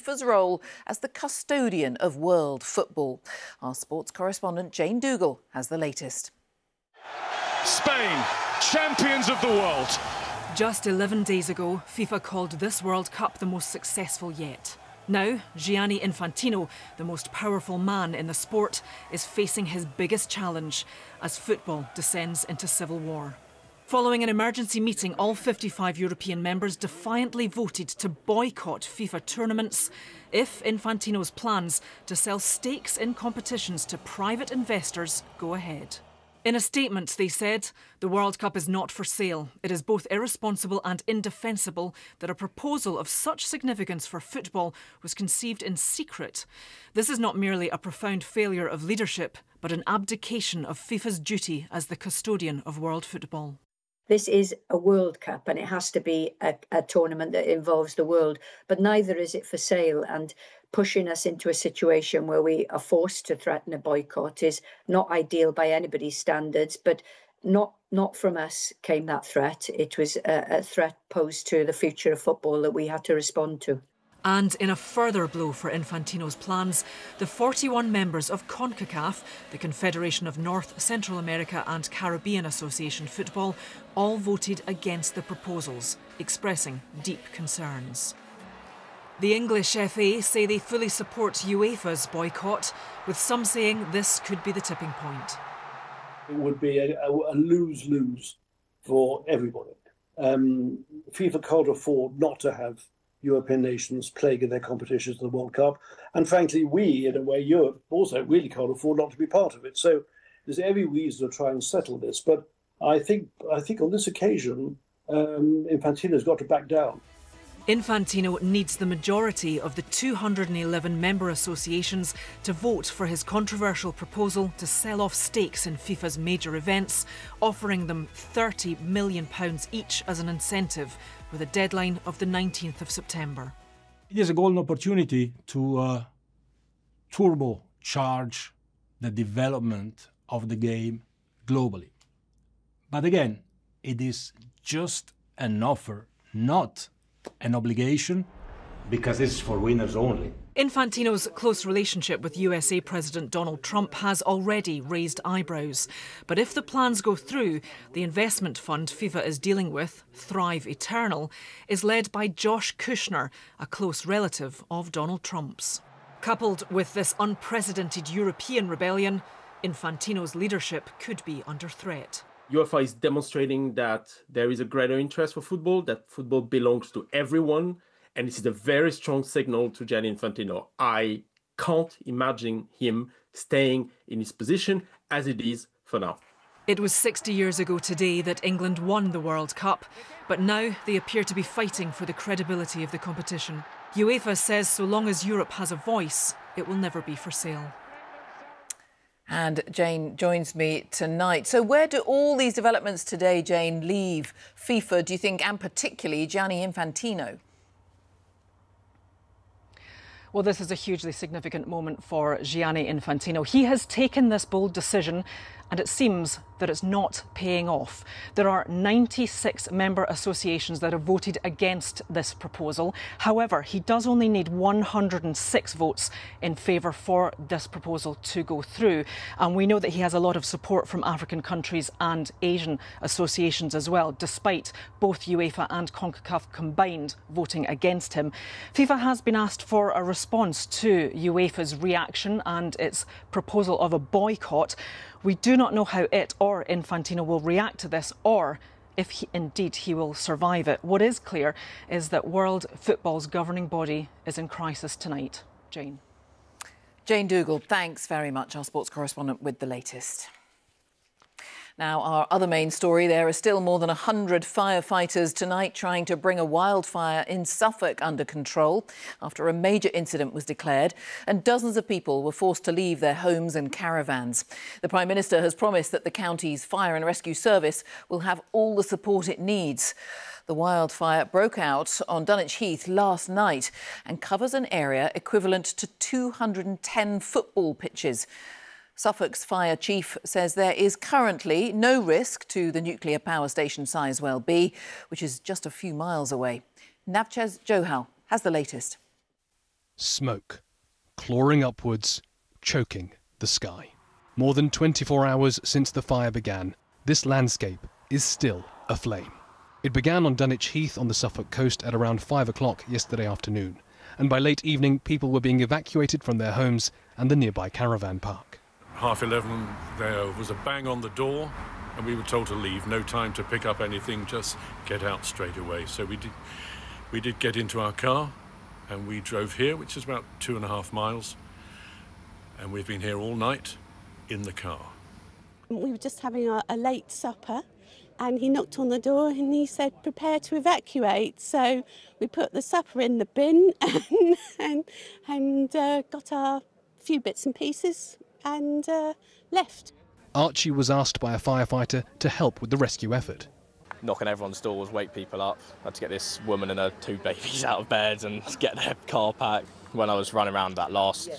FIFA's role as the custodian of world football. Our sports correspondent Jane Dougal has the latest. Spain, champions of the world. Just 11 days ago, FIFA called this World Cup the most successful yet. Now, Gianni Infantino, the most powerful man in the sport, is facing his biggest challenge as football descends into civil war. Following an emergency meeting, all 55 European members defiantly voted to boycott FIFA tournaments if Infantino's plans to sell stakes in competitions to private investors go ahead. In a statement, they said, the World Cup is not for sale. It is both irresponsible and indefensible that a proposal of such significance for football was conceived in secret. This is not merely a profound failure of leadership, but an abdication of FIFA's duty as the custodian of world football. This is a World Cup and it has to be a tournament that involves the world, but neither is it for sale. And pushing us into a situation where we are forced to threaten a boycott is not ideal by anybody's standards, but not from us came that threat. It was a threat posed to the future of football that we had to respond to. And in a further blow for Infantino's plans, the 41 members of CONCACAF, the Confederation of North, Central America and Caribbean Association Football, all voted against the proposals, expressing deep concerns. The English FA say they fully support UEFA's boycott, with some saying this could be the tipping point. It would be a lose-lose for everybody. FIFA can't afford not to have European nations playing in their competitions in the World Cup. And frankly, we, in a way, Europe also really can't afford not to be part of it. So there's every reason to try and settle this. But I think on this occasion, Infantino's got to back down. Infantino needs the majority of the 211 member associations to vote for his controversial proposal to sell off stakes in FIFA's major events, offering them £30 million each as an incentive, with a deadline of the 19th of September. It is a golden opportunity to turbocharge the development of the game globally. But again, it is just an offer, not an obligation. Because it's for winners only. Infantino's close relationship with USA President Donald Trump has already raised eyebrows. But if the plans go through, the investment fund FIFA is dealing with, Thrive Eternal, is led by Josh Kushner, a close relative of Donald Trump's. Coupled with this unprecedented European rebellion, Infantino's leadership could be under threat. UEFA is demonstrating that there is a greater interest for football, that football belongs to everyone, and this is a very strong signal to Gianni Infantino. I can't imagine him staying in his position as it is for now. It was 60 years ago today that England won the World Cup, but now they appear to be fighting for the credibility of the competition. UEFA says so long as Europe has a voice, it will never be for sale. And Jane joins me tonight. So where do all these developments today, Jane, leave FIFA, do you think, and particularly Gianni Infantino? Well, this is a hugely significant moment for Gianni Infantino. He has taken this bold decision, and it seems that it's not paying off. There are 96 member associations that have voted against this proposal. However, he does only need 106 votes in favour for this proposal to go through. And we know that he has a lot of support from African countries and Asian associations as well, despite both UEFA and CONCACAF combined voting against him. FIFA has been asked for a response to UEFA's reaction and its proposal of a boycott. We do not know how it or Infantino will react to this, or if indeed he will survive it. What is clear is that world football's governing body is in crisis tonight. Jane. Jane Dougal, thanks very much, our sports correspondent with the latest. Now, our other main story, there are still more than 100 firefighters tonight trying to bring a wildfire in Suffolk under control after a major incident was declared and dozens of people were forced to leave their homes and caravans. The Prime Minister has promised that the county's fire and rescue service will have all the support it needs. The wildfire broke out on Dunwich Heath last night and covers an area equivalent to 210 football pitches. Suffolk's fire chief says there is currently no risk to the nuclear power station Sizewell B, which is just a few miles away. Navchez Johal has the latest. Smoke, clawing upwards, choking the sky. More than 24 hours since the fire began, this landscape is still aflame. It began on Dunwich Heath on the Suffolk coast at around 5 o'clock yesterday afternoon, and by late evening people were being evacuated from their homes and the nearby caravan park. 11:30, there was a bang on the door and we were told to leave. No time to pick up anything, just get out straight away. So we did get into our car and we drove here, which is about 2.5 miles, and we've been here all night in the car. We were just having a late supper and he knocked on the door and he said, prepare to evacuate. So we put the supper in the bin and got our few bits and pieces and left. Archie was asked by a firefighter to help with the rescue effort. Knocking everyone's doors, wake people up. I had to get this woman and her 2 babies out of bed and get their car packed. When I was running around that last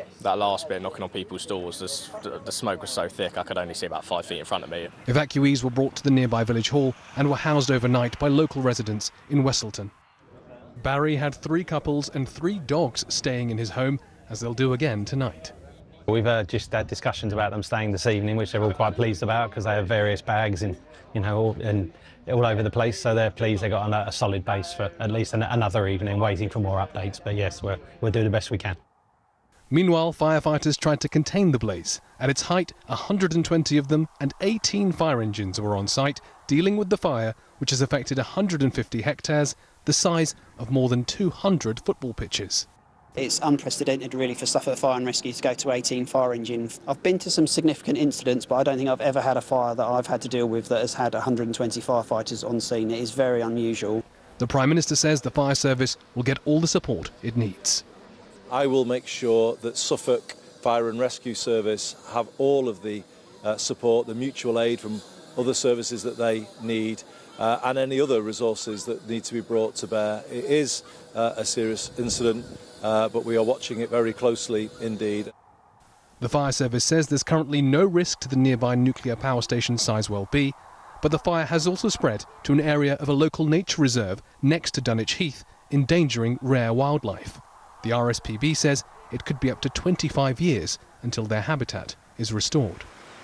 bit, knocking on people's doors, the smoke was so thick I could only see about 5 feet in front of me. Evacuees were brought to the nearby village hall and were housed overnight by local residents in Westleton. Barry had 3 couples and 3 dogs staying in his home, as they'll do again tonight. We've just had discussions about them staying this evening, which they're all quite pleased about because they have various bags and all over the place. So they're pleased they got a solid base for at least another evening, waiting for more updates. But yes, we'll do the best we can. Meanwhile, firefighters tried to contain the blaze. At its height, 120 of them and 18 fire engines were on site, dealing with the fire, which has affected 150 hectares, the size of more than 200 football pitches. It's unprecedented really for Suffolk Fire and Rescue to go to 18 fire engines. I've been to some significant incidents, but I don't think I've ever had a fire that I've had to deal with that has had 120 firefighters on scene. It is very unusual. The Prime Minister says the fire service will get all the support it needs. I will make sure that Suffolk Fire and Rescue Service have all of the support, the mutual aid from other services that they need, and any other resources that need to be brought to bear. It is a serious incident, but we are watching it very closely indeed. The fire service says there's currently no risk to the nearby nuclear power station Sizewell B, but the fire has also spread to an area of a local nature reserve next to Dunwich Heath, endangering rare wildlife. The RSPB says it could be up to 25 years until their habitat is restored.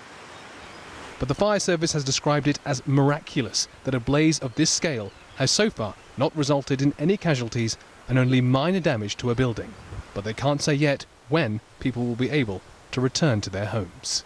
But the fire service has described it as miraculous that a blaze of this scale has so far not resulted in any casualties and only minor damage to a building. But they can't say yet when people will be able to return to their homes.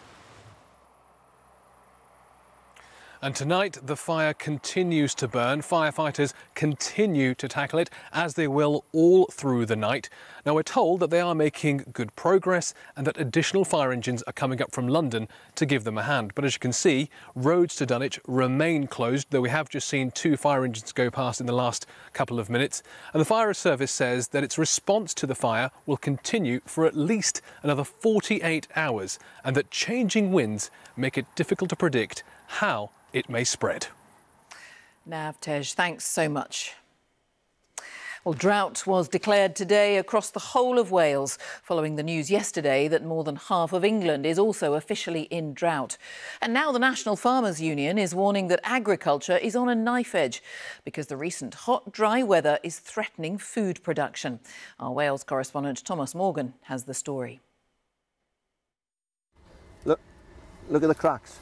And tonight, the fire continues to burn. Firefighters continue to tackle it, as they will all through the night. Now, we're told that they are making good progress and that additional fire engines are coming up from London to give them a hand. But as you can see, roads to Dunwich remain closed, though we have just seen 2 fire engines go past in the last couple of minutes. And the fire service says that its response to the fire will continue for at least another 48 hours, and that changing winds make it difficult to predict how it may spread. Navtej, thanks so much. Well, drought was declared today across the whole of Wales, following the news yesterday that more than half of England is also officially in drought. And now the National Farmers Union is warning that agriculture is on a knife edge because the recent hot, dry weather is threatening food production. Our Wales correspondent Thomas Morgan has the story. Look at the cracks.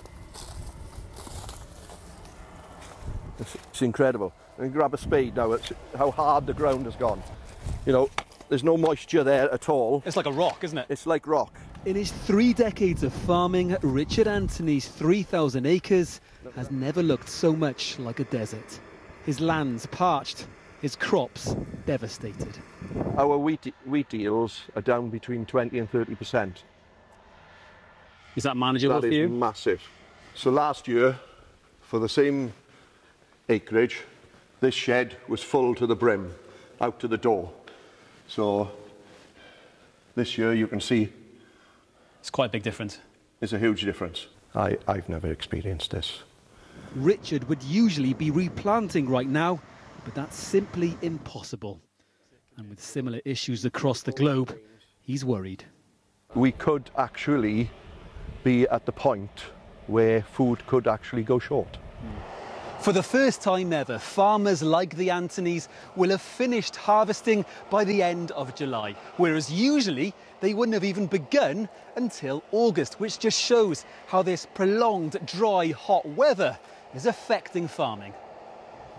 It's incredible. And you grab a spade now, it's how hard the ground has gone. You know, there's no moisture there at all. It's like a rock, isn't it? It's like rock. In his 3 decades of farming, Richard Anthony's 3,000 acres has never looked so much like a desert. His land's parched, his crops devastated. Our wheat yields are down between 20 and 30%. Is that manageable for you? That is massive. So last year, for the same acreage, this shed was full to the brim, out to the door. So this year you can see it's quite a big difference. It's a huge difference. I've never experienced this. Richard would usually be replanting right now, but that's simply impossible. And with similar issues across the globe, he's worried. We could actually be at the point where food could actually go short. For the first time ever, farmers like the Anthonys will have finished harvesting by the end of July, whereas usually they wouldn't have even begun until August, which just shows how this prolonged, dry, hot weather is affecting farming.